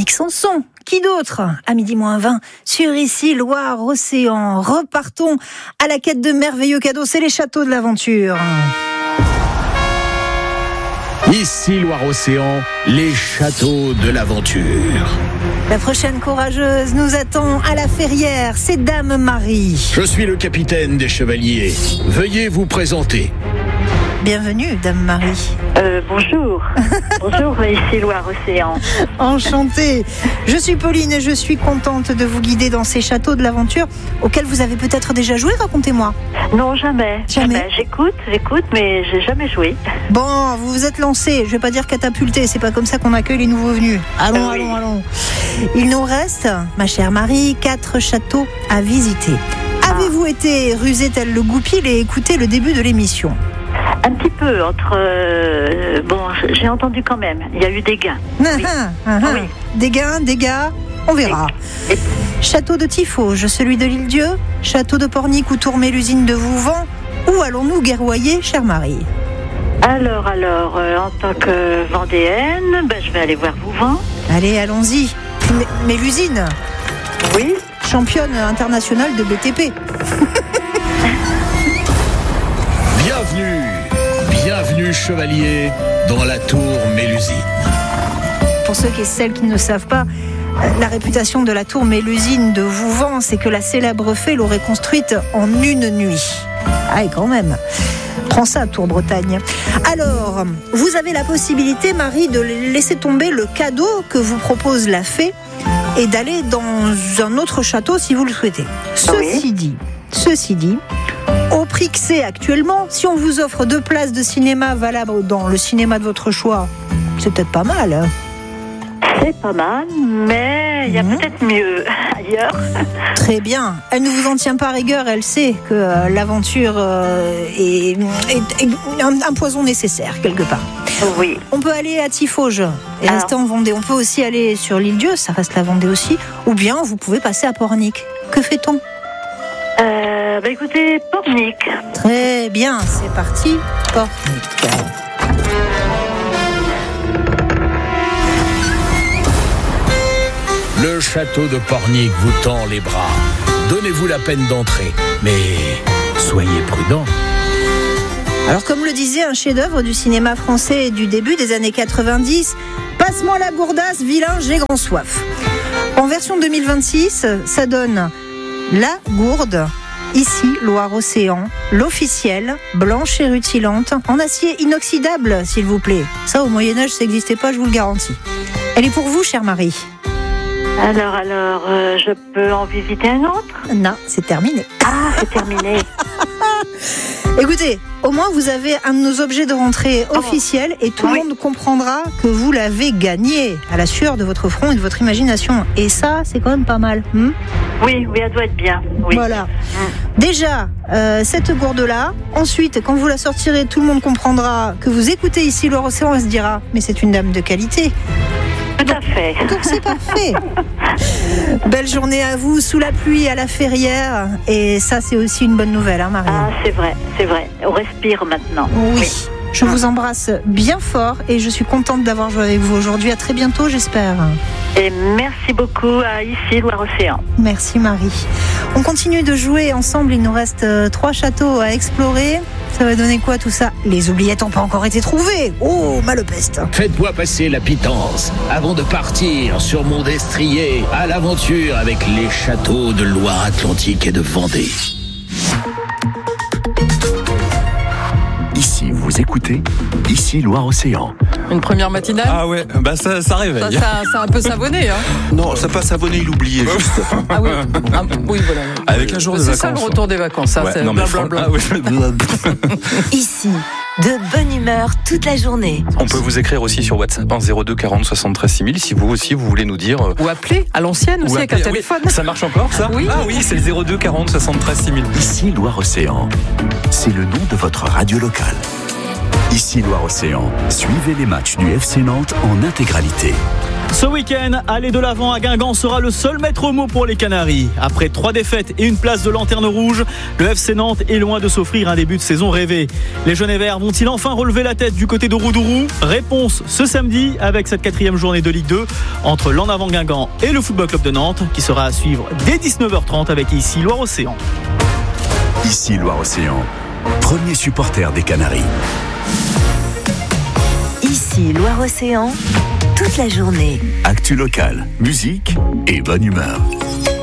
Annick Sanson. Qui d'autre ? À 12h20 sur Ici Loire-Océan. Repartons à la quête de merveilleux cadeaux. C'est les châteaux de l'aventure. Ici Loire-Océan, les châteaux de l'aventure. La prochaine courageuse nous attend à la Ferrière, c'est Dame Marie. Je suis le capitaine des chevaliers. Veuillez vous présenter. Bienvenue, Dame Marie. Bonjour. Bonjour, ici Loire-Océan. Enchantée. Je suis Pauline et je suis contente de vous guider dans ces châteaux de l'aventure auxquels vous avez peut-être déjà joué, racontez-moi. Non, jamais. J'écoute, mais j'ai jamais joué. Bon, vous vous êtes lancé, je vais pas dire catapulté, c'est pas comme ça qu'on accueille les nouveaux venus. Allons. Il nous reste, ma chère Marie, 4 châteaux à visiter. Avez-vous été rusé tel le goupil et écouté le début de l'émission ? Un petit peu, j'ai entendu quand même. Il y a eu des gains. Oui. Des gains, on verra. Oui. Château de Tifauge, celui de l'Île-Dieu, château de Pornic ou Tourmé-l'usine de Vouvant, où allons-nous guerroyer, chère Marie ? Alors, en tant que vendéenne, je vais aller voir Vouvant. Allez, allons-y. Mais l'usine ? Oui. Championne internationale de BTP. Bienvenue chevalier dans la tour Mélusine. Pour ceux et celles qui ne savent pas, la réputation de la tour Mélusine de Vouvant, c'est que la célèbre fée l'aurait construite en une nuit. Ah, et quand même. Prends ça, Tour-Bretagne. Alors, vous avez la possibilité, Marie, de laisser tomber le cadeau que vous propose la fée et d'aller dans un autre château si vous le souhaitez. Ceci dit, au prix que c'est actuellement, si on vous offre 2 places de cinéma valables dans le cinéma de votre choix, c'est peut-être pas mal. Hein ? C'est pas mal, mais il y a peut-être mieux ailleurs. Très bien. Elle ne vous en tient pas rigueur, elle sait que l'aventure est un poison nécessaire quelque part. Oui. On peut aller à Tifauge et rester en Vendée. On peut aussi aller sur l'Île-Dieu, ça reste la Vendée aussi. Ou bien vous pouvez passer à Pornic. Que fait-on ? Écoutez, Pornic. Très bien, c'est parti, Pornic. Le château de Pornic vous tend les bras. Donnez-vous la peine d'entrer, mais soyez prudents. Alors comme le disait un chef-d'œuvre du cinéma français du début des années 90, passe-moi la gourdasse, vilain, j'ai grand soif. En version 2026, ça donne La Gourde. Ici, Loire-Océan, l'officielle, blanche et rutilante, en acier inoxydable, s'il vous plaît. Ça, au Moyen-Âge, ça n'existait pas, je vous le garantis. Elle est pour vous, chère Marie. Alors, je peux en visiter un autre ? Non, c'est terminé. Ah, c'est terminé. Écoutez, au moins vous avez un de nos objets de rentrée officiels et tout le monde comprendra que vous l'avez gagné à la sueur de votre front et de votre imagination. Et ça, c'est quand même pas mal. Oui, elle doit être bien. Oui. Voilà. Déjà, cette gourde-là. Ensuite, quand vous la sortirez, tout le monde comprendra que vous écoutez Ici Loire-Océan et se dira « Mais c'est une dame de qualité ». Tout à fait. Donc c'est parfait. Belle journée à vous, sous la pluie, à la Ferrière. Et ça, c'est aussi une bonne nouvelle, hein, Marie ? Ah, c'est vrai. On respire maintenant. Oui. Je vous embrasse bien fort et je suis contente d'avoir joué avec vous aujourd'hui. À très bientôt, j'espère. Et merci beaucoup à Ici Loire-Océan. Merci, Marie. On continue de jouer ensemble. Il nous reste 3 châteaux à explorer. Ça va donner quoi tout ça ? Les oubliettes n'ont pas encore été trouvées. Oh, malepeste. Faites-moi passer la pitance avant de partir sur mon destrier à l'aventure avec les châteaux de Loire-Atlantique et de Vendée. Ici, vous écoutez Ici Loire-Océan. Une première matinale ? Ah ouais, ça réveille. Ça a un peu savonné, hein. Non, ça pas savonné, il oubliait juste. Ah oui, oui, voilà. Avec un jour de vacances. C'est ça le retour des vacances, ça, c'est blablabla. Ici, de bonne humeur toute la journée. On peut vous écrire aussi sur WhatsApp, 02 40 73 6000, si vous aussi vous voulez nous dire. Ou appeler à l'ancienne aussi avec un téléphone. Oui. Ça marche encore, ça ? Oui. Ah oui, c'est le 02 40 73 6000. Ici Loire-Océan, c'est le nom de votre radio locale. Ici Loire-Océan, suivez les matchs du FC Nantes en intégralité. Ce week-end, aller de l'avant à Guingamp sera le seul maître mot pour les Canaries. Après 3 défaites et une place de lanterne rouge, le FC Nantes est loin de s'offrir un début de saison rêvé. Les Jaunes et Verts vont-ils enfin relever la tête du côté de Roudourou ? Réponse ce samedi avec cette 4e journée de Ligue 2 entre l'En Avant Guingamp et le Football Club de Nantes qui sera à suivre dès 19h30 avec ici Loire-Océan. Ici Loire-Océan, premier supporter des Canaries. Ici Loire-Océan, toute la journée. Actu locale, musique et bonne humeur.